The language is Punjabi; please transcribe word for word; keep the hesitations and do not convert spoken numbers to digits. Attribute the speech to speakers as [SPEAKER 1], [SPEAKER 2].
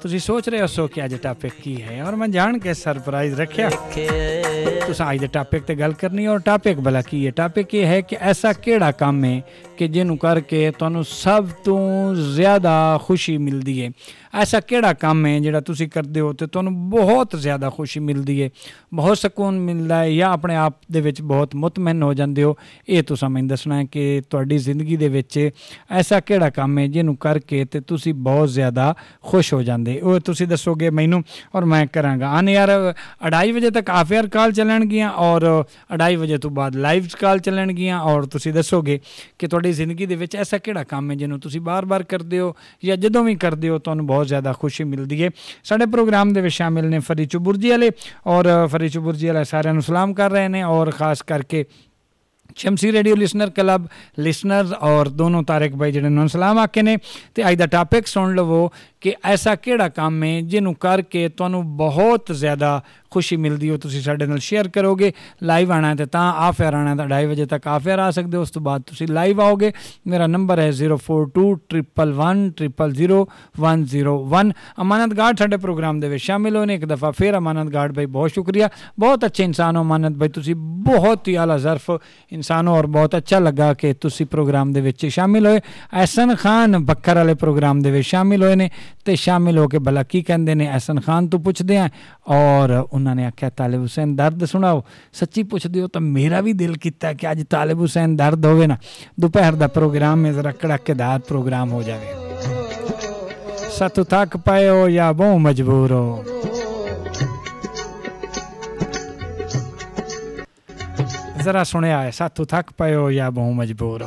[SPEAKER 1] ਤੁਸੀਂ ਸੋਚ ਰਹੇ ਹੋ ਕਿ ਅੱਜ ਟਾਪਿਕ ਕੀ ਹੈ ਔਰ ਮੈਂ ਜਾਣ ਕੇ ਸਰਪ੍ਰਾਈਜ਼ ਰੱਖਿਆ ਤੁਸੀਂ ਅੱਜ ਦੇ ਟਾਪਿਕ ਤੇ ਗੱਲ ਕਰਨੀ ਔਰ ਟਾਪਿਕ ਭਲਾ ਕੀ ਹੈ ਟਾਪਿਕ ਇਹ ਹੈ ਕਿ ਐਸਾ ਕਿਹੜਾ ਕੰਮ ਹੈ ਕਿ ਜਿਹਨੂੰ ਕਰਕੇ ਤੁਹਾਨੂੰ ਸਭ ਤੋਂ ਜ਼ਿਆਦਾ ਖੁਸ਼ੀ ਮਿਲਦੀ ਹੈ ਐਸਾ ਕਿਹੜਾ ਕੰਮ ਹੈ ਜਿਹੜਾ ਤੁਸੀਂ ਕਰਦੇ ਹੋ ਤੇ ਤੁਹਾਨੂੰ ਬਹੁਤ ਜ਼ਿਆਦਾ ਖੁਸ਼ੀ ਮਿਲਦੀ ਹੈ ਬਹੁਤ ਸਕੂਨ ਮਿਲਦਾ ਹੈ ਜਾਂ ਆਪਣੇ ਆਪ ਦੇ ਵਿੱਚ ਬਹੁਤ ਮੁਤਮਿਨ ਹੋ ਜਾਂਦੇ ਹੋ ਇਹ ਤੁਸੀਂ ਮੈਨੂੰ ਦੱਸਣਾ ਹੈ ਕਿ ਤੁਹਾਡੀ ਜ਼ਿੰਦਗੀ ਦੇ ਵਿੱਚ ਐਸਾ ਕਿਹੜਾ ਕੰਮ ਹੈ ਜਿਹਨੂੰ ਕਰਕੇ ਤੇ ਤੁਸੀਂ ਬਹੁਤ ਜ਼ਿਆਦਾ ਖੁਸ਼ ਹੋ ਜਾਂਦੇ ਉਹ ਤੁਸੀਂ ਦੱਸੋਗੇ ਮੈਨੂੰ ਔਰ ਮੈਂ ਕਰਾਂਗਾ ਆਨ ਯਾਰ ਅਢਾਈ ਵਜੇ ਤੱਕ ਆਫ ਏਅਰ ਕਾਲ ਚੱਲਣਗੀਆਂ ਔਰ ਅਢਾਈ ਵਜੇ ਤੋਂ ਬਾਅਦ ਲਾਈਵ ਕਾਲ ਚੱਲਣਗੀਆਂ ਔਰ ਤੁਸੀਂ ਦੱਸੋਗੇ ਕਿ ਤੁਹਾਡੀ ਜ਼ਿੰਦਗੀ ਦੇ ਵਿੱਚ ਐਸਾ ਕਿਹੜਾ ਕੰਮ ਹੈ ਜਿਹਨੂੰ ਤੁਸੀਂ ਬਾਰ-ਬਾਰ ਕਰਦੇ ਹੋ ਜਾਂ ਜਦੋਂ ਵੀ ਕਰਦੇ ਹੋ ਤੁਹਾਨੂੰ ਬਹੁਤ ਜ਼ਿਆਦਾ ਖੁਸ਼ੀ ਮਿਲਦੀ ਹੈ ਸਾਡੇ ਪ੍ਰੋਗਰਾਮ ਦੇ ਵਿੱਚ ਸ਼ਾਮਿਲ ਨੇ ਫਰੀ ਚੁਬੁਰਜੀ ਵਾਲੇ ਔਰ ਫਰੀ ਚੁਬੁਰਜੀ ਵਾਲੇ ਸਾਰਿਆਂ ਨੂੰ ਸਲਾਮ ਕਰ ਰਹੇ ਨੇ ਔਰ ਖਾਸ ਕਰਕੇ ਸ਼ਮਸੀ ਰੇਡੀਓ ਲਿਸਨਰ ਕਲੱਬ ਲਿਸਨਰਸ ਔਰ ਦੋਨੋਂ ਤਾਰਿਕ ਭਾਈ ਜਿਹੜੇ ਨੂੰ ਸਲਾਮ ਆਖੇ ਨੇ ਤੇ ਅੱਜ ਦਾ ਟਾਪਿਕ ਸੁਣ ਲਵੋ ਕਿ ਐਸਾ ਕਿਹੜਾ ਕੰਮ ਹੈ ਜਿਹਨੂੰ ਕਰਕੇ ਤੁਹਾਨੂੰ ਬਹੁਤ ਜ਼ਿਆਦਾ ਖੁਸ਼ੀ ਮਿਲਦੀ ਹੋ ਤੁਸੀਂ ਸਾਡੇ ਨਾਲ ਸ਼ੇਅਰ ਕਰੋਗੇ ਲਾਈਵ ਆਉਣਾ ਤੇ ਤਾਂ ਆਫ ਏਅਰ ਆਉਣਾ ਤਾਂ ਢਾਈ ਵਜੇ ਤੱਕ ਆਫ ਏਅਰ ਆ ਸਕਦੇ ਹੋ ਉਸ ਤੋਂ ਬਾਅਦ ਤੁਸੀਂ ਲਾਈਵ ਆਓਗੇ ਮੇਰਾ ਨੰਬਰ ਹੈ zero four two triple one triple zero one zero one ਅਮਾਨਤ ਗਾਰਡ ਸਾਡੇ ਪ੍ਰੋਗਰਾਮ ਦੇ ਵਿੱਚ ਸ਼ਾਮਿਲ ਹੋਏ ਨੇ ਇੱਕ ਦਫਾ ਫਿਰ ਅਮਾਨਤ ਗਾਰਡ ਭਾਈ ਬਹੁਤ ਸ਼ੁਕਰੀਆ ਬਹੁਤ ਅੱਛੇ ਇਨਸਾਨ ਹੋ ਅਮਾਨਤ ਭਾਈ ਤੁਸੀਂ ਬਹੁਤ ਹੀ ਆਲਾ ਜ਼ਰਫ ਇਨਸਾਨ ਹੋ ਔਰ ਬਹੁਤ ਅੱਛਾ ਲੱਗਾ ਕਿ ਤੁਸੀਂ ਪ੍ਰੋਗਰਾਮ ਦੇ ਵਿੱਚ ਸ਼ਾਮਿਲ ਹੋਏ ਐਹਸਨ ਖਾਨ ਬੱਕਰ ਵਾਲੇ ਪ੍ਰੋਗਰਾਮ ਦੇ ਵਿੱਚ ਸ਼ਾਮਿਲ ਹੋਏ ਨੇ ਤੇ ਸ਼ਾਮਿਲ ਹੋ ਕੇ ਭਲਾ ਕੀ ਕਹਿੰਦੇ ਨੇ ਐਹਸਨ ਖਾਨ ਤੋਂ ਪੁੱਛਦੇ ਆ ਔਰ ਉਹਨਾਂ ਨੇ ਆਖਿਆ ਤਾਲਿਬ ਹੁਸੈਨ ਦਰਦ ਸੁਣਾਓ ਸੱਚੀ ਪੁੱਛਦੇ ਹੋ ਤਾਂ ਮੇਰਾ ਵੀ ਦਿਲ ਕੀਤਾ ਕਿ ਅੱਜ ਤਾਲਿਬ ਹੁਸੈਨ ਦਰਦ ਹੋਵੇ ਨਾ ਦੁਪਹਿਰ ਦਾ ਪ੍ਰੋਗਰਾਮ ਮੇ ਜ਼ਰਾ ਕੜਾਕੇਦਾਰ ਪ੍ਰੋਗਰਾਮ ਹੋ ਜਾਵੇ ਸਾਥੋਂ ਥੱਕ ਪਏ ਹੋ ਜਾਂ ਬਹੁਤ ਮਜਬੂਰ ਹੋ ਜ਼ਰਾ ਸੁਣਿਆ ਹੈ ਸਾਥੋਂ ਥੱਕ ਪਏ ਹੋ ਜਾਂ ਬਹੁਤ ਮਜਬੂਰ